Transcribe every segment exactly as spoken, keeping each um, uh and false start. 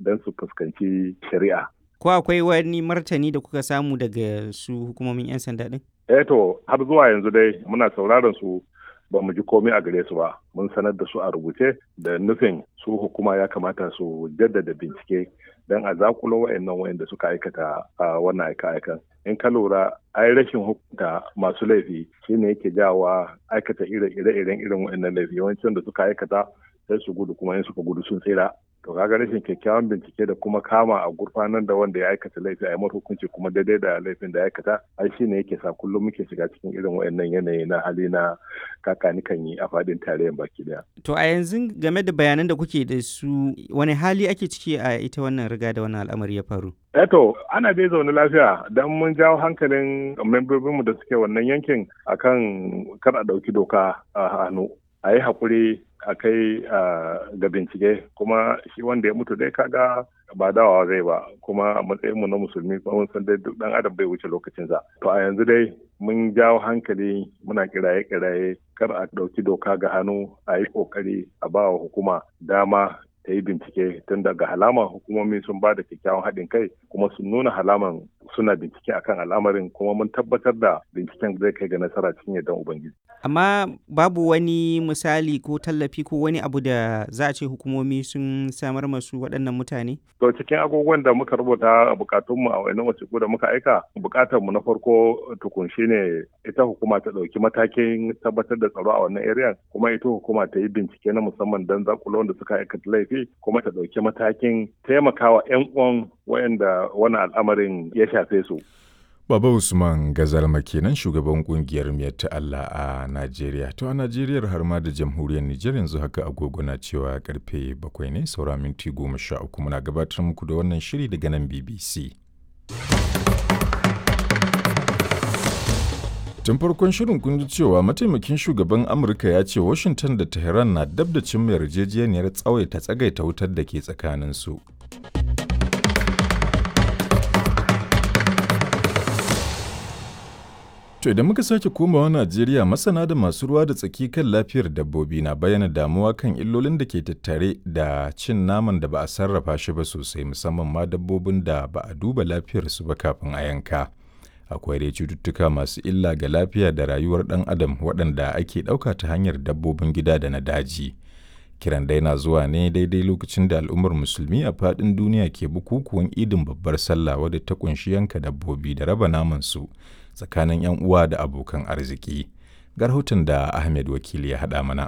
don su fuskanci shari'a. Ko akwai wani martani da kuka samu daga su hukumomin 'yan sanda ɗin? Eh to har zuwa yanzu dai muna sauraron su ba mu ji komai a gare su ba. Mun sanar da su a rubuce da nufin su hukuma ya kamata su jaddada bincike don a zakulo wa'annan wa'anda suka aikata a wannan aika-aikan. In ka lura ai rashin hukunta masu laifi shine yake jawa aikata ire-iren irin wa'annan laifi, yawancin da suka aikata sai su gudu, kuma in suka gudu sun tsira. To kaga rashin kyakkyawan bincike da kuma kama a gurfanar da wanda ya aikata laifi a yi mata hukunci kuma daidai da laifin da ya aikata, ai shine yake sa kullum muke shiga cikin irin wayannan yanayi na hali na kakani kan yi a fadin tarayyar baki daya. To a yanzu game da bayanan da kuke da su, wani hali ake ciki a ita wannan riga da wannan al'amari ya faru? Eh to ana dai zaune lafiya dan mun jawo hankalin membobinmu da suke wannan yankin akan kar a ɗauki doka a hannu, a yi haƙuri a kai ga bincike, kuma shi wanda ya mutu dai kaga ba dawowa zai ba, kuma a matsayinmu na musulmi kuma mun san dai duk dan adam bai wuce lokacinsa. To a yanzu dai mun jawo hankali, muna kiraye-kiraye kar a ɗauki doka ga hannu, a yi ƙoƙari a ba wa hukuma dama ta yi bincike, tun daga halaman hukumomi sun ba da kyakkyawan haɗin kai kuma sun nuna halaman suna bincike akan al'amarin, kuma mun tabbatar da binciken zai kai ga nasara cikin yardan Ubangiji. Amma babu wani misali ko tallafi ko wani abu da za a ce hukumomi sun samar masu waɗannan mutane? To cikin agogon da muka rubuta a bukatunmu a wani wasiƙu da muka aika, bukatarmu na farko tukun shine ita hukuma ta ɗauki matakin tabbatar da tsaro a wannan area, kuma ita hukuma ta yi bincike na musamman don zakulo wanda suka aikata laifi, kuma ta ɗauki matakin taimakawa 'yan uwan wayanda wannan al'amarin ya shafe su. Baba Usman Gazalma kenan, shugaban kungiyar Miyar ta Allah a Najeriya. To a Najeriya har ma da jamhuriyar Nijar yanzu haka agogo na cewa karfe bakwai ne saura minti goma sha uku, muna gabatar muku da wannan shiri daga nan B B C. Tun farkon shirin kun ji cewa mataimakin shugaban Amurka ya ce Washington da Tehran na dab da cimma yarjejeniyar tsawaita tsagaita wutar da ke tsakaninsu. To idan muka sake komawa Najeriya, masana da masu ruwa da tsaki kan lafiyar dabbobi na bayyana damuwa kan illolin da ke tattare da cin naman da ba a sarrafa shi ba sosai, musamman ma dabbobin da ba a duba lafiyarsu ba kafin a yanka. Akwai dai cututtuka masu illa ga lafiya da rayuwar ɗan adam waɗanda ake ɗauka ta hanyar dabbobin gida da na daji. Kiran dai na zuwa ne daidai lokacin da al'ummar musulmi a faɗin duniya ke bukukuwan idin babbar sallah wadda ta kunshi yanka dabbobi da raba naman su tsakanin 'yan uwa da abokan arziki. Ga rahoton da Ahmed Wakili ya haɗa mana.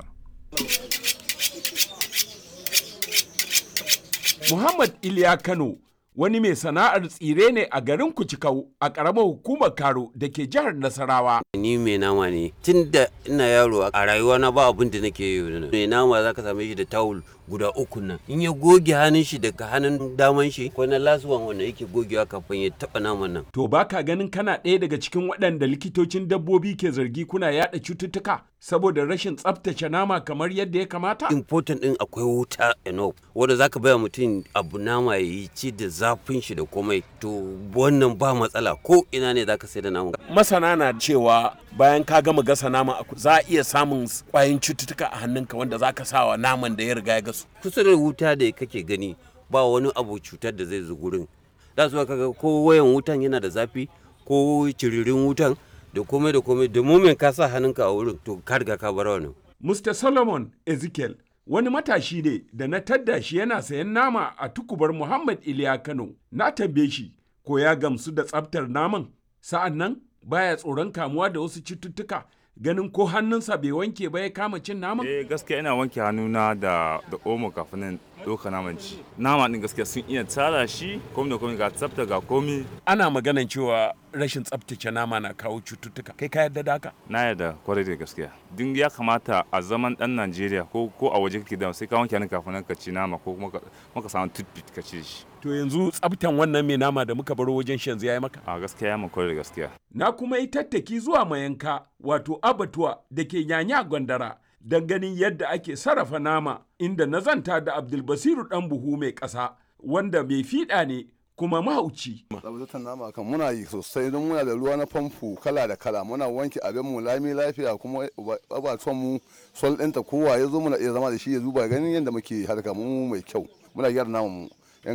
Muhammad Iliya Kano wani mai sana'ar tsire ne a garin Kucikau a ƙaramar hukumar Karo da ke jihar Nasarawa. Ni mai nama ne tun da ina yaro a rayuwa na ba abin da nake yi. Mai nama za ka same shi da tawul guda uku nan. In ya goge hannun shi daga hannun daman shi ko na lasuwan wanda yake gogewa kafin ya taɓa naman nan. To baka ganin kana ɗaya daga cikin waɗanda likitocin dabbobi ke zargi kuna yaɗa cututtuka saboda rashin tsaftace nama kamar yadda ya kamata? Important ɗin akwai wuta enough wanda zaka baya mutum abu nama ya yi ci da zafin shi da komai, to wannan ba matsala ko ina ne zaka sai da nama. Masana na cewa bayan ka gama gasa nama za a iya samun kwayoyin cututtuka a hannunka wanda zaka sa wa naman da ya riga ya gasu. Kusa da wuta da kake gani ba wani abu cutar da zai zo gurin. Da su kaga ko wayan wutan yana da zafi ko ciririn wutan da komai da komai, da mumin ka sa hannunka a wurin to ka riga ka bar wannan. Mister Solomon Ezekiel wani matashi ne da na tadda shi yana sayan nama a tukubar Muhammad Iliya Kano. Na tambaye shi ko ya gamsu da tsaftar naman, sa'an nan baya tsoron kamuwa da wasu cututtuka ganin ko hannunsa bai wanke ba ya kama cin naman? Eh gaskiya ina wanke hannuna da da omo kafin nan doka naman ci. Nama din gaskiya sun iya tsara shi, komai da komai ga tsafta ga komai. Ana maganan cewa rashin tsaftace nama na kawo cututtuka. Kai ka yarda da haka? Na yarda kwarai da gaskiya. Din ya kamata a zaman dan Najeriya ko ko a waje kake da sai ka wanke hannun kafin nan ka ci nama ko kuma ka samu toothpick ka ci shi. To yanzu tsaftan wannan mai nama da muka baro wajen shan ya yi maka? A gaskiya ya mun kwarai da gaskiya. Na kuma yi tattaki zuwa mayanka wato abatuwa da ke Nyanya Gwandara don ganin yadda ake sarrafa nama, inda na zanta da Abdulbasiru ɗan buhu mai ƙasa wanda mai fiɗa ne kuma mahauci. Tsabtatar nama kan muna yi sosai don muna da ruwa na famfo kala da kala, muna wanke abin mu lami lafiya, kuma abatuwan mu sol ɗinta kowa ya zo muna iya zama da shi ya zuba ganin yadda muke harka mu mai kyau, muna gyara naman mu.